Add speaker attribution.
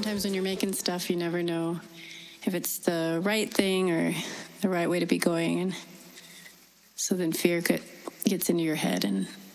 Speaker 1: sometimes when you're making stuff, you never know if it's the right thing or the right way to be going. And so then fear gets into your head and